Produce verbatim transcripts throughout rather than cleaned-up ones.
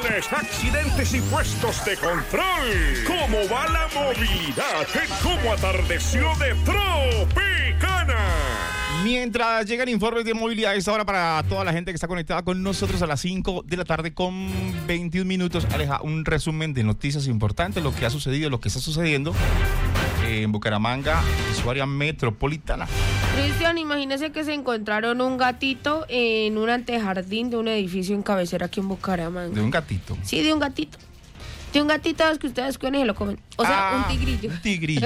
Colisiones, accidentes y puestos de control. ¿Cómo va la movilidad en Cómo Atardeció de Tropicana? Mientras llegan informes de movilidad a esta hora para toda la gente que está conectada con nosotros a las cinco de la tarde con veintiún minutos. Aleja, un resumen de noticias importantes, lo que ha sucedido, lo que está sucediendo en Bucaramanga y su área metropolitana. Cristian, imagínese que se encontraron un gatito en un antejardín de un edificio en cabecera aquí en Bucaramanga. ¿De un gatito? Sí, de un gatito. De un gatito que ustedes cogen y se lo comen. O sea, ah, un tigrillo. Un tigrillo.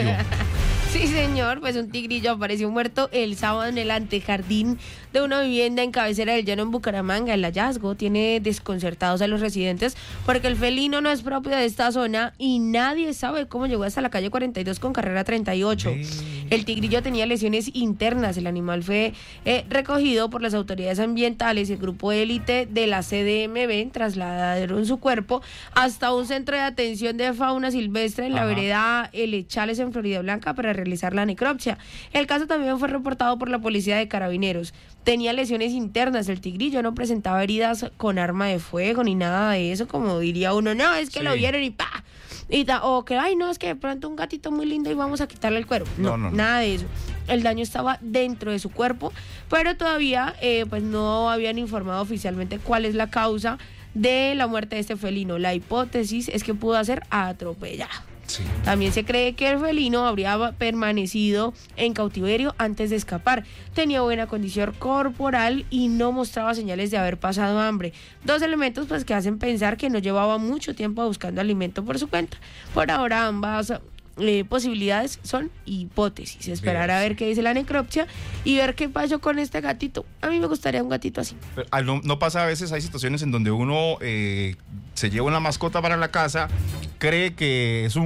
Sí, señor, pues un tigrillo apareció muerto el sábado en el antejardín de una vivienda en cabecera del llano en Bucaramanga. El hallazgo tiene desconcertados a los residentes porque el felino no es propio de esta zona y nadie sabe cómo llegó hasta la calle cuarenta y dos con carrera treinta y ocho. Sí. El tigrillo tenía lesiones internas. El animal fue eh, recogido por las autoridades ambientales y el grupo élite de la C D M B. Trasladaron su cuerpo hasta un centro de atención de fauna silvestre en la Ajá. vereda El Echales en Florida Blanca para realizar la necropsia. El caso también fue reportado por la policía de Carabineros. Tenía lesiones internas. El tigrillo no presentaba heridas con arma de fuego ni nada de eso, como diría uno, no, es que sí. lo vieron y pa. Y ta, o que, ay, no, es que de pronto un gatito muy lindo y vamos a quitarle el cuerpo. No, no, no. nada de eso. El daño estaba dentro de su cuerpo, pero todavía eh, pues no habían informado oficialmente cuál es la causa de la muerte de este felino. La hipótesis es que pudo ser atropellado. Sí. También se cree que el felino habría permanecido en cautiverio antes de escapar. Tenía buena condición corporal y no mostraba señales de haber pasado hambre. Dos elementos pues que hacen pensar que no llevaba mucho tiempo buscando alimento por su cuenta. Por ahora ambas eh, posibilidades son hipótesis. Esperar a ver qué dice la necropsia y ver qué pasó con este gatito. A mí me gustaría un gatito así. Pero, no, no pasa a veces, hay situaciones en donde uno eh, se lleva una mascota para la casa, cree que es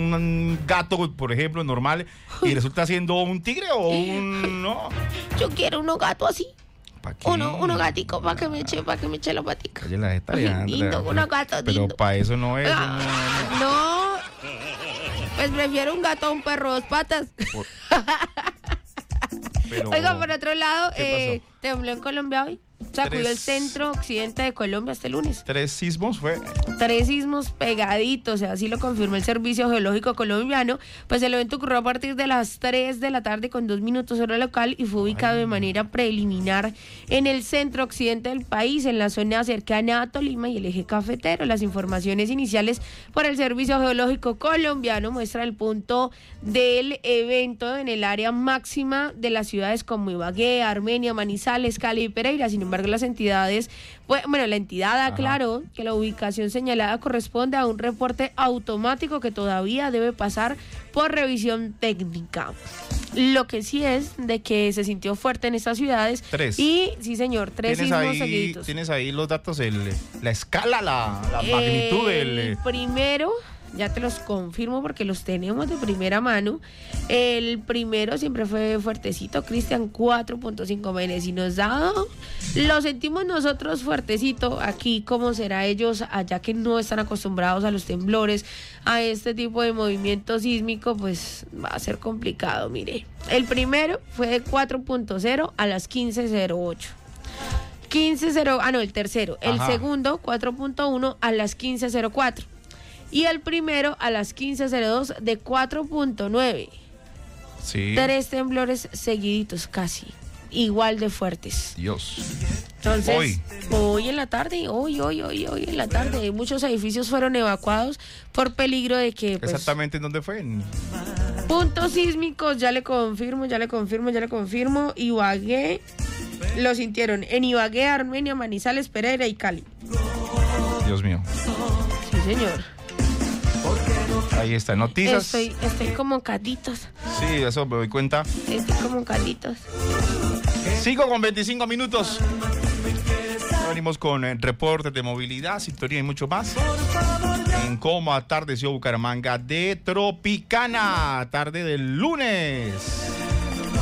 un gato, por ejemplo, normal, y resulta siendo un tigre o un... no. Yo quiero uno gato así. Uno, uno gatico para que me eche, para que me eche los paticos. Oye, la está lindo, uno gato lindo. Pero para eso no es. Ah, no, pues prefiero un gato a un perro dos patas. Por... Pero... Oiga, por otro lado, eh, tembló en Colombia hoy. Sacudió Tres... el centro occidente de Colombia este lunes. ¿Tres sismos fue? Tres sismos pegaditos, o sea, así lo confirmó el Servicio Geológico Colombiano. Pues el evento ocurrió a partir de las tres de la tarde con dos minutos hora local y fue ubicado Ay. de manera preliminar en el centro occidente del país, en la zona cercana a Tolima y el eje cafetero. Las informaciones iniciales por el Servicio Geológico Colombiano muestran el punto del evento en el área máxima de las ciudades como Ibagué, Armenia, Manizales, Cali y Pereira. Sin embargo, las entidades, bueno, la entidad aclaró Ajá. que la ubicación señalada corresponde a un reporte automático que todavía debe pasar por revisión técnica. Lo que sí es de que se sintió fuerte en estas ciudades. Tres. Y, sí señor, tres sismos ahí, seguidos. ¿Tienes ahí los datos, el, la escala, la, la el magnitud del...? El primero... ya te los confirmo porque los tenemos de primera mano. El primero siempre fue fuertecito, Cristian, cuatro punto cinco menes. Y nos da, lo sentimos nosotros fuertecito aquí, como será ellos allá que no están acostumbrados a los temblores, a este tipo de movimiento sísmico, pues va a ser complicado, mire. El primero fue de cuatro punto cero a las quince cero ocho. quince cero, ah no, el tercero. El Ajá. segundo, cuatro punto uno a las quince cero cuatro. Y el primero a las quince cero dos de cuatro punto nueve. Sí. Tres temblores seguiditos casi, igual de fuertes. Dios. Entonces, hoy, hoy en la tarde, hoy, hoy, hoy, hoy en la tarde, muchos edificios fueron evacuados por peligro de que... Pues, ¿exactamente en dónde fue? En... puntos sísmicos, ya le confirmo, ya le confirmo, ya le confirmo. Ibagué, lo sintieron en Ibagué, Armenia, Manizales, Pereira y Cali. Dios mío. Sí, señor. Ahí está, noticias. Estoy, estoy como catitos. Sí, eso me doy cuenta. Estoy como catitos. Sigo con veinticinco minutos. Venimos con eh, reportes de movilidad, sintonía y mucho más. En Cómo Atardeció Bucaramanga de Tropicana, tarde del lunes.